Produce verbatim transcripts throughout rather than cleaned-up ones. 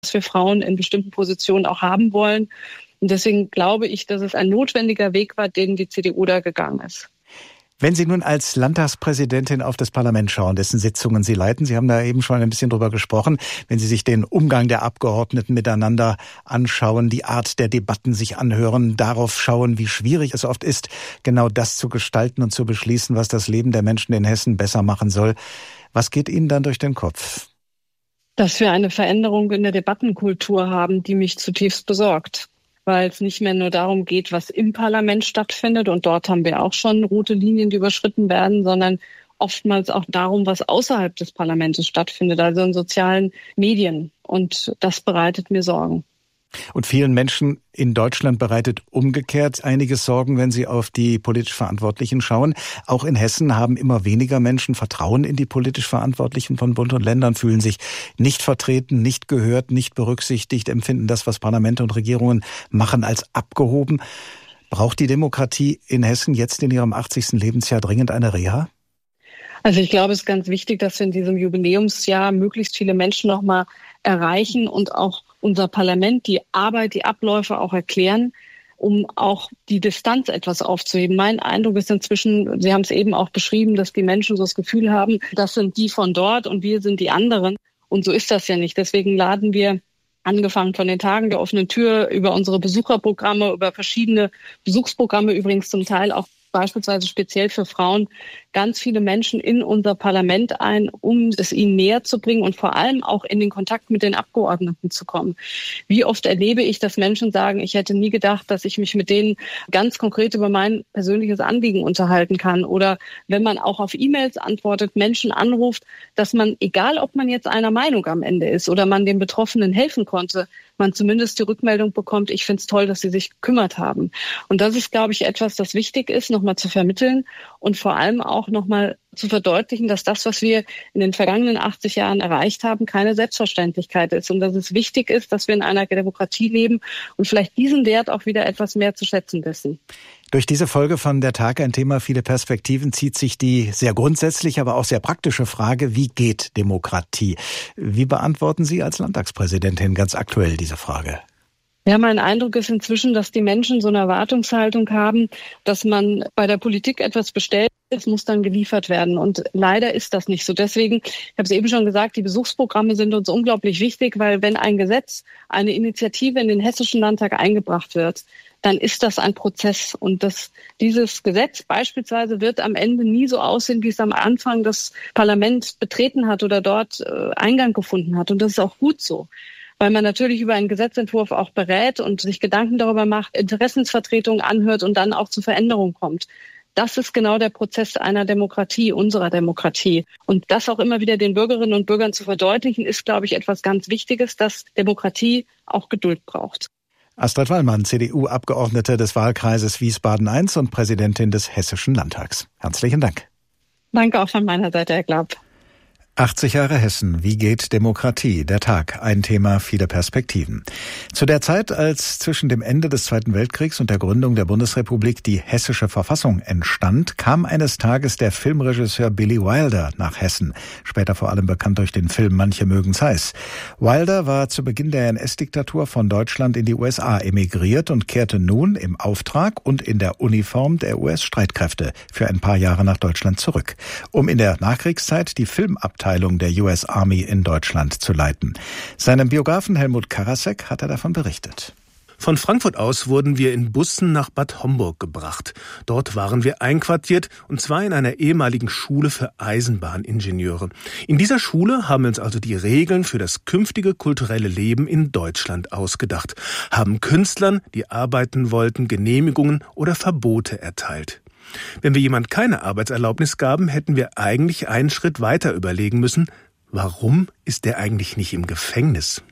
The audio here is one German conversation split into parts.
dass wir Frauen in bestimmten Positionen auch haben wollen. Und deswegen glaube ich, dass es ein notwendiger Weg war, den die C D U da gegangen ist. Wenn Sie nun als Landtagspräsidentin auf das Parlament schauen, dessen Sitzungen Sie leiten, Sie haben da eben schon ein bisschen drüber gesprochen, wenn Sie sich den Umgang der Abgeordneten miteinander anschauen, die Art der Debatten sich anhören, darauf schauen, wie schwierig es oft ist, genau das zu gestalten und zu beschließen, was das Leben der Menschen in Hessen besser machen soll. Was geht Ihnen dann durch den Kopf? Dass wir eine Veränderung in der Debattenkultur haben, die mich zutiefst besorgt. Weil es nicht mehr nur darum geht, was im Parlament stattfindet. Und dort haben wir auch schon rote Linien, die überschritten werden, sondern oftmals auch darum, was außerhalb des Parlaments stattfindet, also in sozialen Medien. Und das bereitet mir Sorgen. Und vielen Menschen in Deutschland bereitet umgekehrt einiges Sorgen, wenn sie auf die politisch Verantwortlichen schauen. Auch in Hessen haben immer weniger Menschen Vertrauen in die politisch Verantwortlichen von Bund und Ländern, fühlen sich nicht vertreten, nicht gehört, nicht berücksichtigt, empfinden das, was Parlamente und Regierungen machen, als abgehoben. Braucht die Demokratie in Hessen jetzt in ihrem achtzigsten Lebensjahr dringend eine Reha? Also ich glaube, es ist ganz wichtig, dass wir in diesem Jubiläumsjahr möglichst viele Menschen noch mal erreichen und auch unser Parlament die Arbeit, die Abläufe auch erklären, um auch die Distanz etwas aufzuheben. Mein Eindruck ist inzwischen, Sie haben es eben auch beschrieben, dass die Menschen so das Gefühl haben, das sind die von dort und wir sind die anderen. Und so ist das ja nicht. Deswegen laden wir, angefangen von den Tagen der offenen Tür, über unsere Besucherprogramme, über verschiedene Besuchsprogramme, übrigens zum Teil auch beispielsweise speziell für Frauen, ganz viele Menschen in unser Parlament ein, um es ihnen näher zu bringen und vor allem auch in den Kontakt mit den Abgeordneten zu kommen. Wie oft erlebe ich, dass Menschen sagen, ich hätte nie gedacht, dass ich mich mit denen ganz konkret über mein persönliches Anliegen unterhalten kann. Oder wenn man auch auf E-Mails antwortet, Menschen anruft, dass man, egal ob man jetzt einer Meinung am Ende ist oder man den Betroffenen helfen konnte, man zumindest die Rückmeldung bekommt, ich finde es toll, dass sie sich gekümmert haben. Und das ist, glaube ich, etwas, das wichtig ist, nochmal zu vermitteln und vor allem auch nochmal zu verdeutlichen, dass das, was wir in den vergangenen achtzig Jahren erreicht haben, keine Selbstverständlichkeit ist und dass es wichtig ist, dass wir in einer Demokratie leben und vielleicht diesen Wert auch wieder etwas mehr zu schätzen wissen. Durch diese Folge von Der Tag, ein Thema, viele Perspektiven, zieht sich die sehr grundsätzliche, aber auch sehr praktische Frage, wie geht Demokratie? Wie beantworten Sie als Landtagspräsidentin ganz aktuell diese Frage? Ja, mein Eindruck ist inzwischen, dass die Menschen so eine Erwartungshaltung haben, dass man bei der Politik etwas bestellt, es muss dann geliefert werden. Und leider ist das nicht so. Deswegen, ich habe es eben schon gesagt, die Besuchsprogramme sind uns unglaublich wichtig, weil wenn ein Gesetz, eine Initiative in den Hessischen Landtag eingebracht wird, dann ist das ein Prozess. Und das, dieses Gesetz beispielsweise wird am Ende nie so aussehen, wie es am Anfang das Parlament betreten hat oder dort äh, Eingang gefunden hat. Und das ist auch gut so. Weil man natürlich über einen Gesetzentwurf auch berät und sich Gedanken darüber macht, Interessensvertretungen anhört und dann auch zu Veränderungen kommt. Das ist genau der Prozess einer Demokratie, unserer Demokratie. Und das auch immer wieder den Bürgerinnen und Bürgern zu verdeutlichen, ist, glaube ich, etwas ganz Wichtiges, dass Demokratie auch Geduld braucht. Astrid Wallmann, C D U-Abgeordnete des Wahlkreises Wiesbaden eins und Präsidentin des Hessischen Landtags. Herzlichen Dank. Danke auch von meiner Seite, Herr Glaub. achtzig Jahre Hessen. Wie geht Demokratie? Der Tag. Ein Thema, viele Perspektiven. Zu der Zeit, als zwischen dem Ende des Zweiten Weltkriegs und der Gründung der Bundesrepublik die hessische Verfassung entstand, kam eines Tages der Filmregisseur Billy Wilder nach Hessen. Später vor allem bekannt durch den Film Manche mögen's heiß. Wilder war zu Beginn der N S-Diktatur von Deutschland in die U S A emigriert und kehrte nun im Auftrag und in der Uniform der U S-Streitkräfte für ein paar Jahre nach Deutschland zurück, um in der Nachkriegszeit die Filmabteilung der U S Army in Deutschland zu leiten. Seinem Biografen Helmut Karasek hat er davon berichtet. Von Frankfurt aus wurden wir in Bussen nach Bad Homburg gebracht. Dort waren wir einquartiert, und zwar in einer ehemaligen Schule für Eisenbahningenieure. In dieser Schule haben wir uns also die Regeln für das künftige kulturelle Leben in Deutschland ausgedacht, haben Künstlern, die arbeiten wollten, Genehmigungen oder Verbote erteilt. Wenn wir jemand keine Arbeitserlaubnis gaben, hätten wir eigentlich einen Schritt weiter überlegen müssen, warum ist der eigentlich nicht im Gefängnis?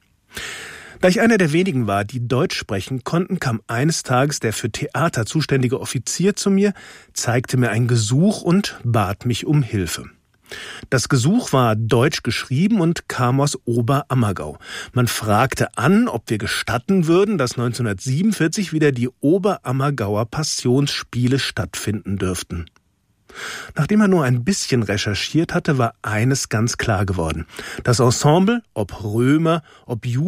Da ich einer der wenigen war, die Deutsch sprechen konnten, kam eines Tages der für Theater zuständige Offizier zu mir, zeigte mir ein Gesuch und bat mich um Hilfe. Das Gesuch war deutsch geschrieben und kam aus Oberammergau. Man fragte an, ob wir gestatten würden, dass neunzehnhundertsiebenundvierzig wieder die Oberammergauer Passionsspiele stattfinden dürften. Nachdem er nur ein bisschen recherchiert hatte, war eines ganz klar geworden. Das Ensemble, ob Römer, ob Juden,